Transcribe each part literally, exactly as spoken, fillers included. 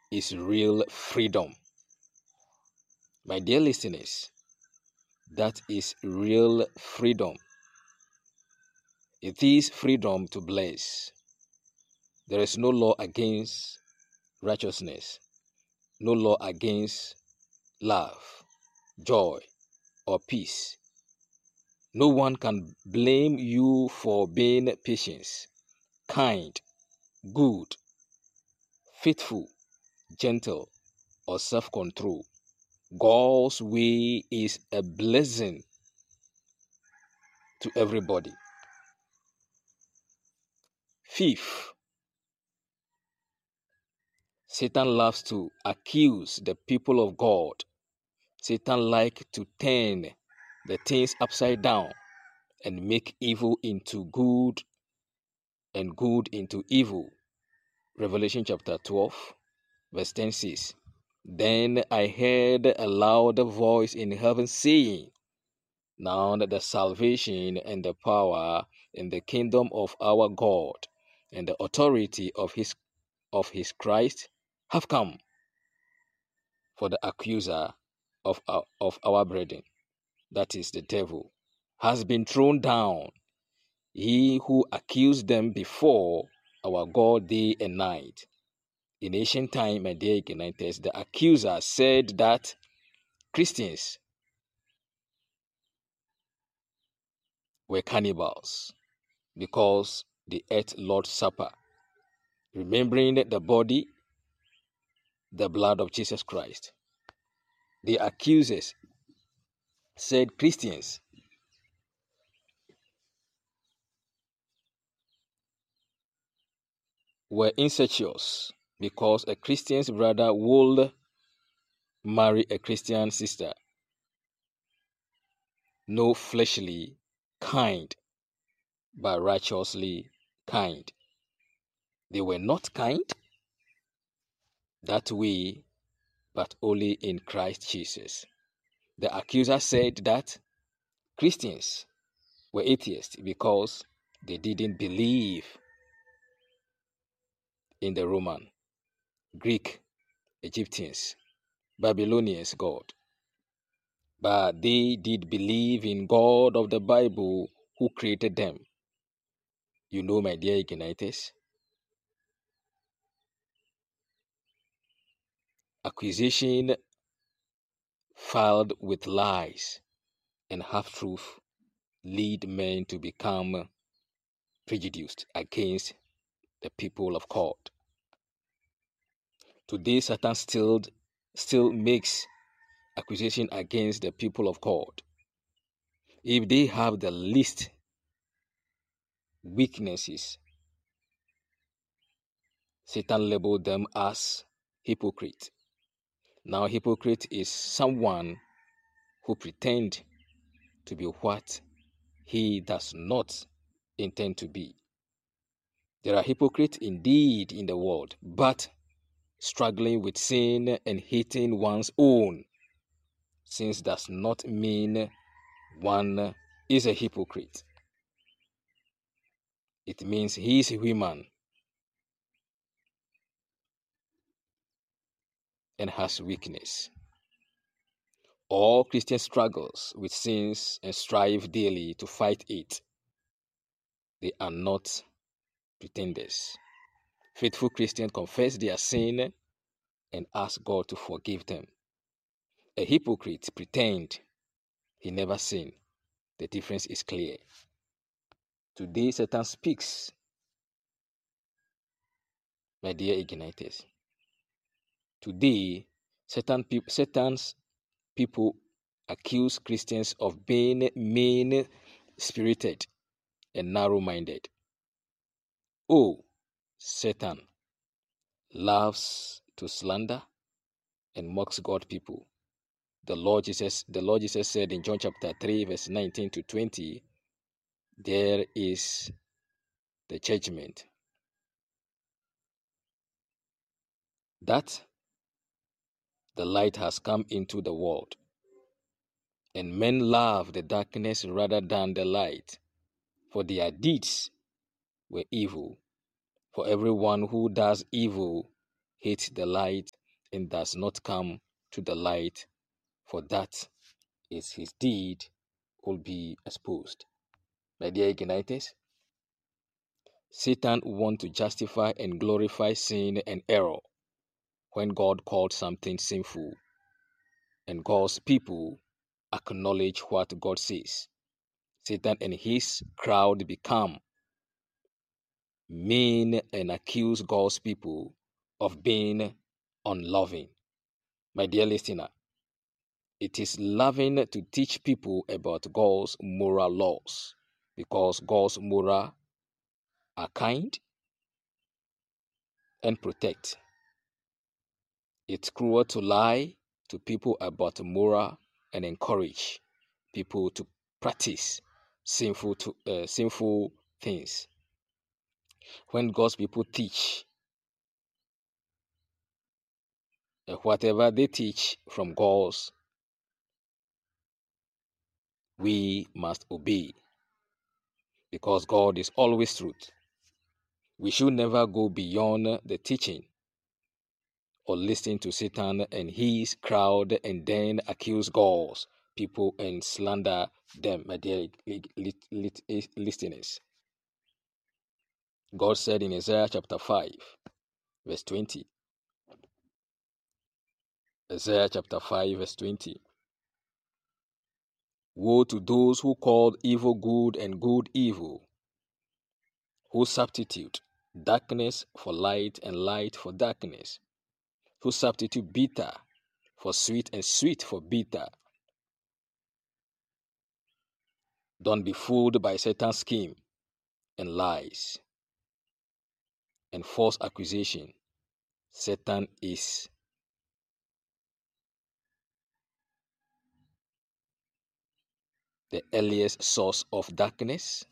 is real freedom. My dear listeners, that is real freedom. It is freedom to bless. There is no law against righteousness, no law against love, joy, or peace. No one can blame you for being patient, kind, good, faithful, gentle, or self-control. God's way is a blessing to everybody. Fifth, Satan loves to accuse the people of God. Satan likes to turn the things upside down and make evil into good and good into evil. Revelation chapter twelve, verse ten says, Then I heard a loud voice in heaven saying, Now that the salvation and the power and the kingdom of our God and the authority of his of his Christ have come. For the accuser of our, of our brethren, that is the devil, has been thrown down. He who accused them before our God day and night. In ancient time, my dear Ignatius, the accuser said that Christians were cannibals because they ate Lord's Supper, remembering the body, the blood of Jesus Christ. The accusers said Christians were incestuous because a Christian's brother would marry a Christian sister. No fleshly kind, but righteously kind. They were not kind that way, but only in Christ Jesus. The accuser said that Christians were atheists because they didn't believe in the Roman, Greek, Egyptians, Babylonians God. But they did believe in God of the Bible who created them. You know, my dear Ignatius, accusation filed with lies and half-truth lead men to become prejudiced against the people of God. Today, Satan still, still makes accusation against the people of God. If they have the least weaknesses, Satan labeled them as hypocrite. Now, hypocrite is someone who pretends to be what he does not intend to be. There are hypocrites indeed in the world, but struggling with sin and hating one's own sins does not mean one is a hypocrite. It means he is human and has weakness. All Christian struggles with sins and strive daily to fight it. They are not pretenders. Faithful Christians confess their sin and ask God to forgive them. A hypocrite pretends he never sinned. The difference is clear. Today, Satan speaks, my dear Ignatius. Today, Satan pe- Satan's people accuse Christians of being mean-spirited and narrow-minded. Oh, Satan loves to slander and mocks God people. The Lord Jesus, the Lord Jesus said in John chapter three, verse nineteen to twenty, there is the judgment. That the light has come into the world, and men love the darkness rather than the light, for their deeds were evil. For everyone who does evil hates the light and does not come to the light, for that is his deed will be exposed. My dear Igniters, Satan wants to justify and glorify sin and error when God called something sinful, and God's people acknowledge what God says. Satan and his crowd become mean and accuse God's people of being unloving. My dear listener, it is loving to teach people about God's moral laws, because God's moral are kind and protect. It's cruel to lie to people about moral and encourage people to practice sinful to uh, sinful things. When God's people teach uh, whatever they teach from God's, we must obey, because God is always truth. We should never go beyond the teaching or listen to Satan and his crowd and then accuse God's people and slander them, my dear listeners. God said in Isaiah chapter five, verse twenty, Isaiah chapter five, verse twenty, woe to those who call evil good and good evil, who substitute darkness for light and light for darkness, who substitute bitter for sweet and sweet for bitter. Don't be fooled by Satan's scheme and lies and false accusation. Satan is the earliest source of darkness.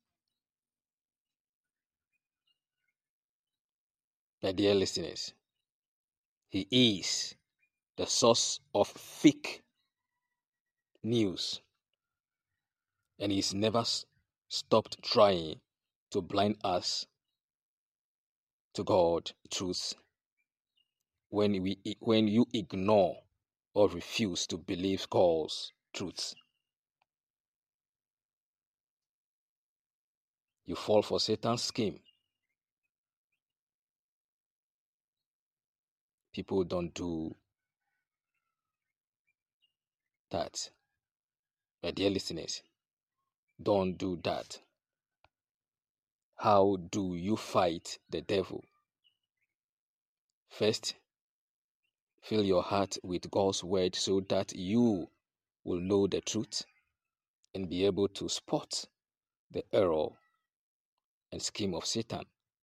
My dear listeners, he is the source of fake news, and he's never stopped trying to blind us to God's truth. When we when you ignore or refuse to believe God's truth, you fall for Satan's scheme. People don't do that. My dear listeners, don't do that. How do you fight the devil? First, fill your heart with God's word so that you will know the truth and be able to spot the error and scheme of Satan,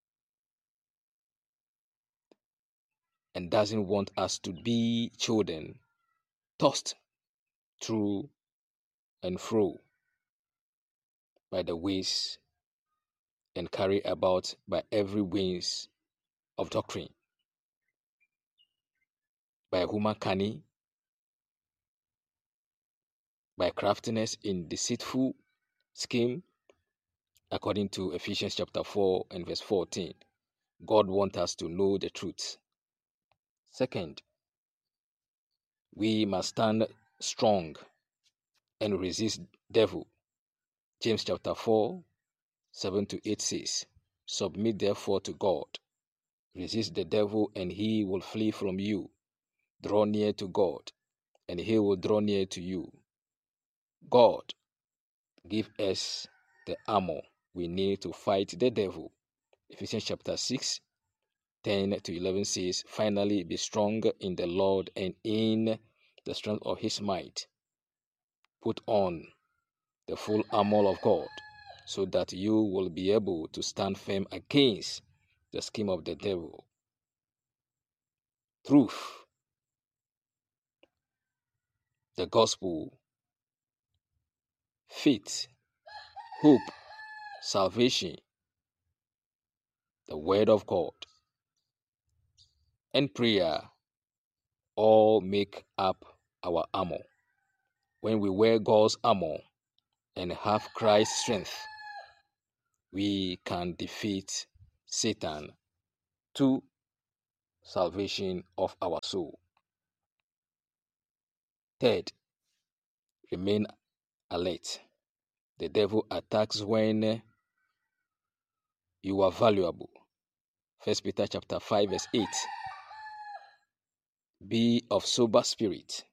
and doesn't want us to be children tossed through and fro by the ways and carried about by every winds of doctrine, by human cunning, by craftiness in deceitful scheme, according to Ephesians chapter four and verse fourteen. God wants us to know the truth. Second, we must stand strong and resist devil. James chapter four, seven to eight says, submit therefore to God. Resist the devil and he will flee from you. Draw near to God and he will draw near to you. God give us the armor we need to fight the devil. Ephesians chapter six, ten to eleven says, finally be strong in the Lord and in the strength of his might. Put on the full armor of God so that you will be able to stand firm against the scheme of the devil. Truth, the gospel, faith, hope, salvation, the word of God, and prayer all make up our armor. When we wear God's armor and have Christ's strength, we can defeat Satan. Two, salvation of our soul. Third, remain alert. The devil attacks when you are valuable. First Peter chapter five verse eight. Be of sober spirit.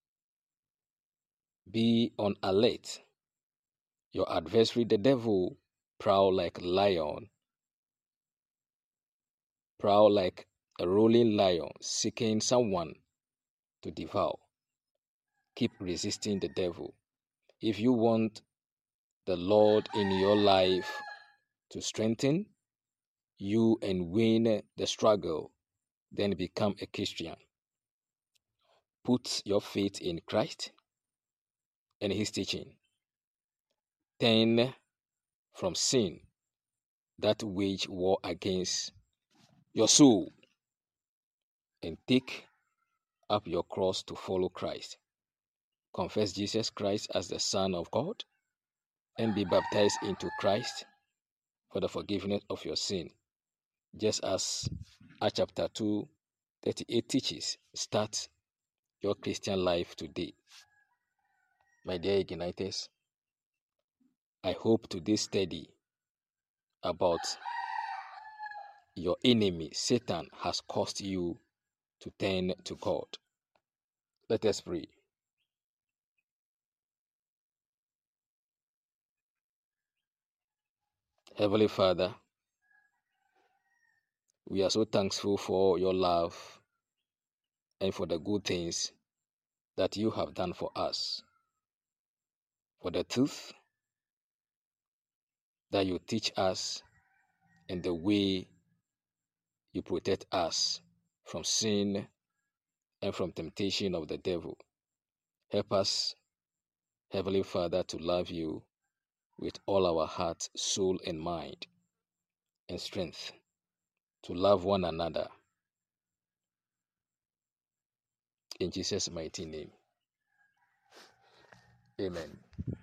Be on alert. Your adversary, the devil, prowl like a lion, prowl like a rolling lion, seeking someone to devour. Keep resisting the devil. If you want the Lord in your life to strengthen you and win the struggle, then become a Christian. Put your faith in Christ and his teaching. Turn from sin that wage war against your soul and take up your cross to follow Christ. Confess Jesus Christ as the Son of God and be baptized into Christ for the forgiveness of your sin. Just as Acts chapter two, thirty-eight teaches, start your Christian life today. My dear Igniters, I hope today's study about your enemy, Satan, has caused you to turn to God. Let us pray. Heavenly Father, we are so thankful for your love and for the good things that you have done for us, for the truth that you teach us and the way you protect us from sin and from temptation of the devil. Help us, Heavenly Father, to love you with all our heart, soul, and mind, and strength, to love one another. In Jesus' mighty name, amen.